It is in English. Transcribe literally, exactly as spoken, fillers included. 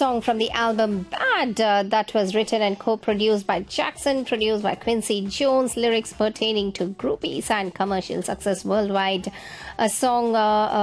song from the album Bad uh, that was written and co-produced by Jackson, produced by Quincy Jones, lyrics pertaining to groupies and commercial success worldwide. A song uh, uh,